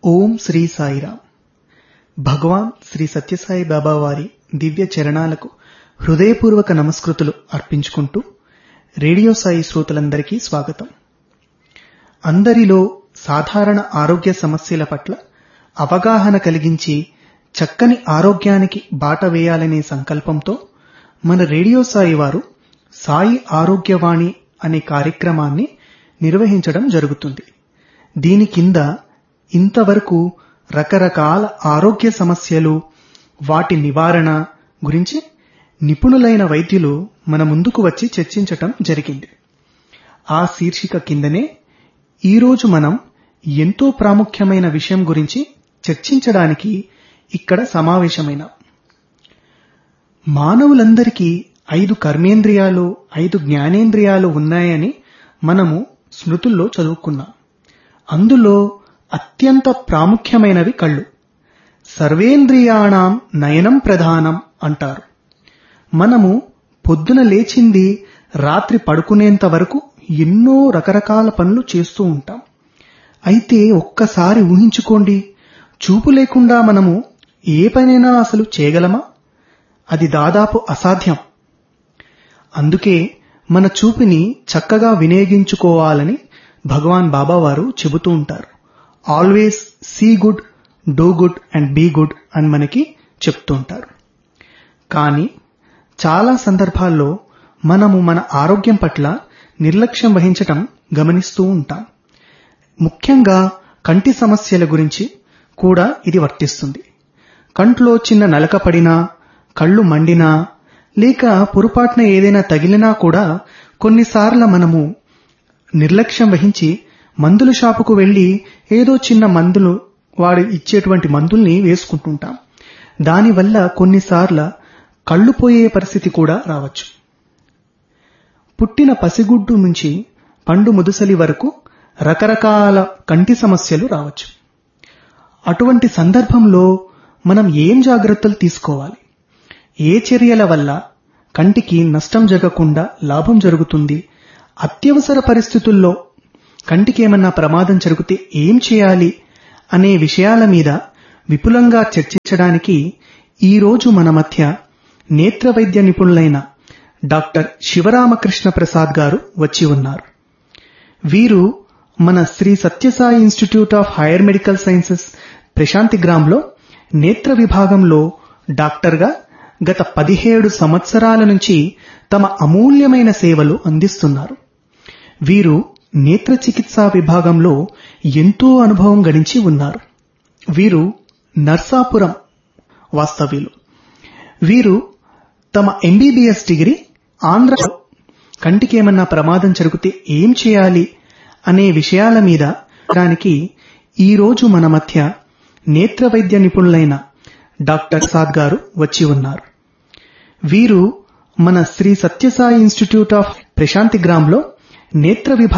ఓం శ్రీ సాయిరామ్. భగవాన్ శ్రీ సత్యసాయి బాబా వారి దివ్య చరణాలకు హృదయపూర్వక నమస్కృతులు అర్పించుకుంటూ రేడియో సాయి శ్రోతలందరికీ స్వాగతం. అందరిలో సాధారణ ఆరోగ్య సమస్యల పట్ల అవగాహన కలిగించి చక్కని ఆరోగ్యానికి బాట వేయాలనే సంకల్పంతో మన రేడియో సాయి వారు సాయి ఆరోగ్యవాణి అనే కార్యక్రమాన్ని నిర్వహించడం జరుగుతుంది. దీని కింద ఇంతవరకు రకరకాల ఆరోగ్య సమస్యలు, వాటి నివారణ గురించి నిపుణులైన వైద్యులు మన ముందుకు వచ్చి చర్చించటం జరిగింది. ఆ శీర్షిక కిందనే ఈరోజు మనం ఎంతో ప్రాముఖ్యమైన విషయం గురించి చర్చించడానికి ఇక్కడ సమావేశమైన మానవులందరికీ 5 కర్మేంద్రియాలు, 5 జ్ఞానేంద్రియాలు ఉన్నాయని మనము స్మృతుల్లో చదువుకున్నాం. అందులో అత్యంత ప్రాముఖ్యమైనవి కళ్ళు. సర్వేంద్రియాణం నయనం ప్రధానం అంటారు. మనము పొద్దున లేచింది రాత్రి పడుకునేంత వరకు ఎన్నో రకరకాల పనులు చేస్తూ ఉంటాం. అయితే ఒక్కసారి ఊహించుకోండి, చూపు లేకుండా మనము ఏ పనైనా అసలు చేయగలమా? అది దాదాపు అసాధ్యం. అందుకే మన చూపుని చక్కగా వినియోగించుకోవాలని భగవాన్ బాబా వారు చెబుతూ ఉంటారు. Always see good, do good and be good అని మనకి చెప్తూ ఉంటారు. కానీ చాలా సందర్భాల్లో మనము మన ఆరోగ్యం పట్ల నిర్లక్ష్యం వహించటం గమనిస్తూ ఉంటాం. ముఖ్యంగా కంటి సమస్యల గురించి కూడా ఇది వర్తిస్తుంది. కంట్లో చిన్న నలక పడినా, కళ్ళు మండినా, లేక పొరపాటున ఏదైనా తగిలినా కూడా కొన్నిసార్లు మనము నిర్లక్ష్యం వహించి మందుల షాపుకు వెళ్లి ఏదో చిన్న మందులు, వాడు ఇచ్చేటువంటి మందుల్ని వేసుకుంటుంటాం. దానివల్ల కొన్నిసార్లు కళ్ళు పోయే పరిస్థితి కూడా రావచ్చు. పుట్టిన పసిగుడ్డు నుంచి పండు ముదుసలి వరకు రకరకాల కంటి సమస్యలు రావచ్చు. అటువంటి సందర్భంలో మనం ఏం జాగ్రత్తలు తీసుకోవాలి? ఏ చర్యల వల్ల కంటికి నష్టం జరగకుండా లాభం జరుగుతుంది? అత్యవసర పరిస్థితుల్లో కంటికి ఏమన్నా ప్రమాదం జరిగితే ఏం చేయాలి అనే విషయాల మీద విపులంగా చర్చించడానికి ఈరోజు మన మధ్య నేత్ర వైద్య నిపుణులైన డాక్టర్ శివరామకృష్ణ ప్రసాద్ గారు వచ్చి ఉన్నారు. వీరు మన Shri Sathya Sai institute of higher medical sciences ప్రశాంతిగ్రామ్లో నేత్ర విభాగంలో డాక్టర్గా గత 17 సంవత్సరాల నుంచి తమ అమూల్యమైన సేవలు అందిస్తున్నారు. వీరు నేత్ర చికిత్సా విభాగంలో ఎంతో అనుభవం గడించి ఉన్నారు. వీరు నర్సాపురం వాస్తవ్యులు. వీరు తమ MBBS డిగ్రీ ఆంధ్రలో కంటికి ఏమన్నా ప్రమాదం జరిగితే ఏం చేయాలి అనే విషయాల మీద దానికి ఈరోజు మన మధ్య నేత్ర వైద్య నిపుణులైన డాక్టర్ ప్రసాద్ గారు వచ్చి ఉన్నారు. వీరు మన శ్రీ సత్యసాయి ఇన్స్టిట్యూట్ ఆఫ్ ప్రశాంతిగ్రామ్లో నేత్ర విభాగం